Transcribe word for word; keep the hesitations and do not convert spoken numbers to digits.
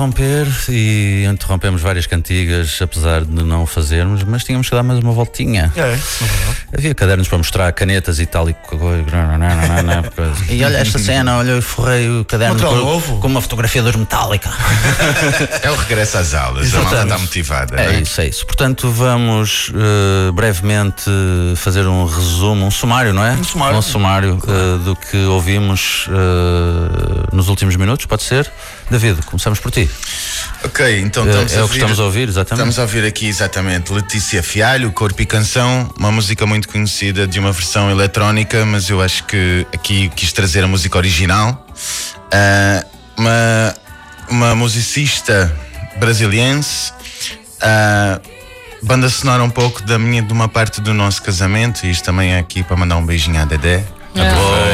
Interromper e interrompemos várias cantigas, apesar de não o fazermos, mas tínhamos que dar mais uma voltinha. É, é Havia cadernos para mostrar, canetas e tal, e, e olha esta cena, olha, eu forrei o caderno com, com uma fotografia dos Metallica. É o regresso às aulas, a malta está motivada. É, não é isso, é isso. Portanto, vamos uh, brevemente fazer um resumo, um sumário, não é? Um sumário. Um sumário uh, do que ouvimos uh, nos últimos minutos, pode ser? David, começamos por ti. Ok, então estamos é, é a o que ouvir, estamos a ouvir, exatamente. Estamos a ouvir aqui exatamente Letícia Fialho, Corpo e Canção, uma música muito conhecida de uma versão eletrónica, mas eu acho que aqui quis trazer a música original. Uh, uma, uma musicista brasiliense, uh, banda sonora um pouco da minha, de uma parte do nosso casamento, e isto também é aqui para mandar um beijinho à Dedé. Ah.